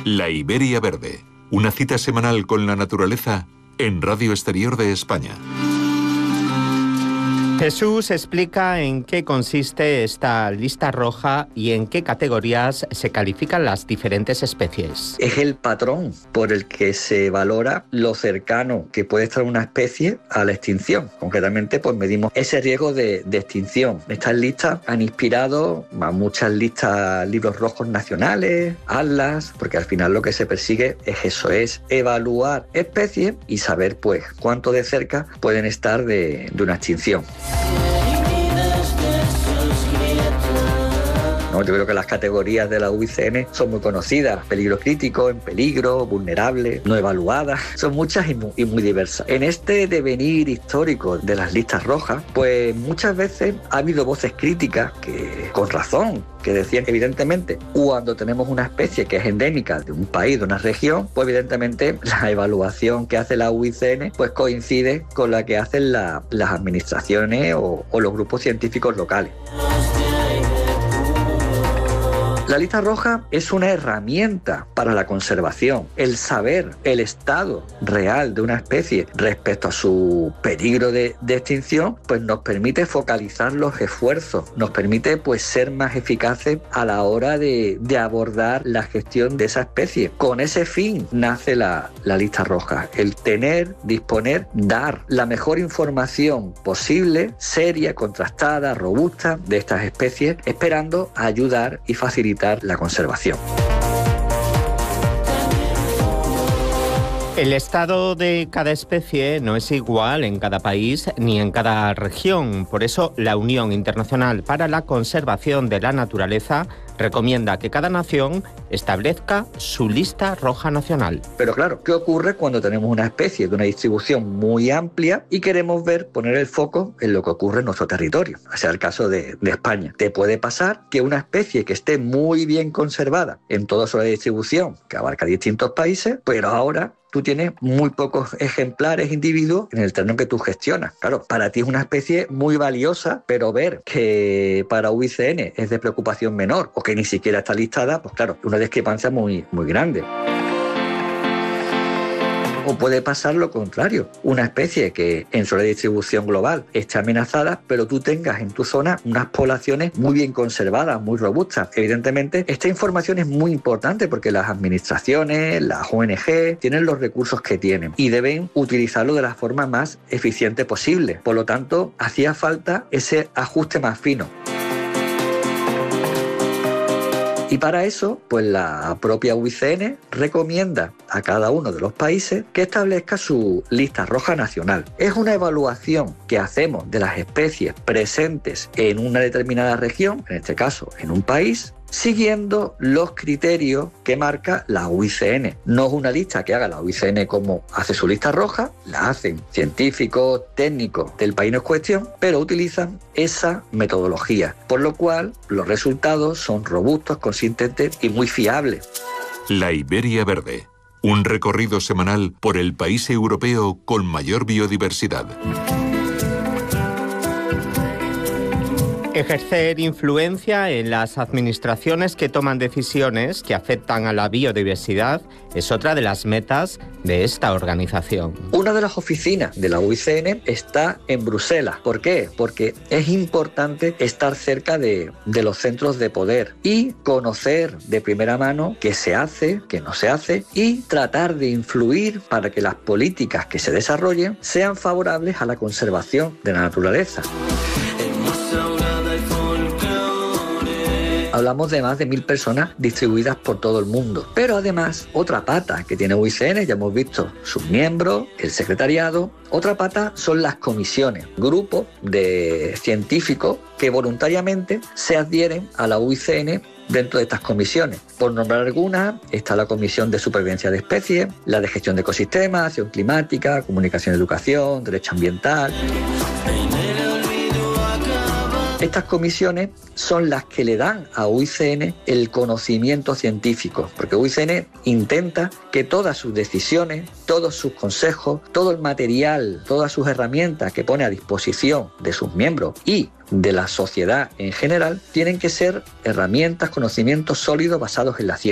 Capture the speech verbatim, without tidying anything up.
La Iberia Verde, una cita semanal con la naturaleza en Radio Exterior de España. Jesús explica en qué consiste esta lista roja y en qué categorías se califican las diferentes especies. Es el patrón por el que se valora lo cercano que puede estar una especie a la extinción. Concretamente, pues medimos ese riesgo de, de extinción. Estas listas han inspirado a muchas listas, libros rojos nacionales, atlas, porque al final lo que se persigue es eso, es evaluar especies y saber pues cuánto de cerca pueden estar de, de una extinción. ¿No? Yo creo que las categorías de la U I C N son muy conocidas: peligro crítico, en peligro, vulnerable, no evaluadas. Son muchas y muy, y muy diversas. En este devenir histórico de las listas rojas, pues muchas veces ha habido voces críticas que, con razón, que decían que evidentemente cuando tenemos una especie que es endémica de un país, de una región, pues evidentemente la evaluación que hace la U I C N pues coincide con la que hacen la, las administraciones o, o los grupos científicos locales. La lista roja es una herramienta para la conservación. El saber el estado real de una especie respecto a su peligro de, de extinción, pues nos permite focalizar los esfuerzos, nos permite pues ser más eficaces a la hora de, de abordar la gestión de esa especie. Con ese fin nace la, la lista roja, el tener, disponer, dar la mejor información posible, seria, contrastada, robusta de estas especies, esperando ayudar y facilitar la conservación. El estado de cada especie no es igual en cada país ni en cada región. Por eso, la Unión Internacional para la Conservación de la Naturaleza recomienda que cada nación establezca su lista roja nacional. Pero claro, ¿qué ocurre cuando tenemos una especie de una distribución muy amplia y queremos ver, poner el foco en lo que ocurre en nuestro territorio? O sea, el caso de, de España. Te puede pasar que una especie que esté muy bien conservada en toda su distribución, que abarca distintos países, pero ahora tú tienes muy pocos ejemplares, individuos, en el terreno que tú gestionas. Claro, para ti es una especie muy valiosa, pero ver que para U I C N es de preocupación menor o que ni siquiera está listada, pues claro, una discrepancia muy, muy grande. O puede pasar lo contrario, una especie que en su distribución global esté amenazada, pero tú tengas en tu zona unas poblaciones muy bien conservadas, muy robustas. Evidentemente, esta información es muy importante porque las administraciones, las O N G, tienen los recursos que tienen y deben utilizarlo de la forma más eficiente posible. Por lo tanto, hacía falta ese ajuste más fino. Y para eso, pues la propia U I C N recomienda a cada uno de los países que establezca su lista roja nacional. Es una evaluación que hacemos de las especies presentes en una determinada región, en este caso en un país, siguiendo los criterios que marca la U I C N. No es una lista que haga la U I C N como hace su lista roja, la hacen científicos, técnicos del país en cuestión, pero utilizan esa metodología, por lo cual los resultados son robustos, consistentes y muy fiables. La Iberia Verde, un recorrido semanal por el país europeo con mayor biodiversidad. Ejercer influencia en las administraciones que toman decisiones que afectan a la biodiversidad es otra de las metas de esta organización. Una de las oficinas de la U I C N está en Bruselas. ¿Por qué? Porque es importante estar cerca de, de los centros de poder y conocer de primera mano qué se hace, qué no se hace y tratar de influir para que las políticas que se desarrollen sean favorables a la conservación de la naturaleza. Hablamos de más de mil personas distribuidas por todo el mundo. Pero además, otra pata que tiene U I C N, ya hemos visto sus miembros, el secretariado. Otra pata son las comisiones, grupos de científicos que voluntariamente se adhieren a la U I C N dentro de estas comisiones. Por nombrar algunas, está la Comisión de Supervivencia de Especies, la de Gestión de Ecosistemas, Acción Climática, Comunicación y Educación, Derecho Ambiental. Estas comisiones son las que le dan a U I C N el conocimiento científico, porque U I C N intenta que todas sus decisiones, todos sus consejos, todo el material, todas sus herramientas que pone a disposición de sus miembros y de la sociedad en general, tienen que ser herramientas, conocimientos sólidos basados en la ciencia.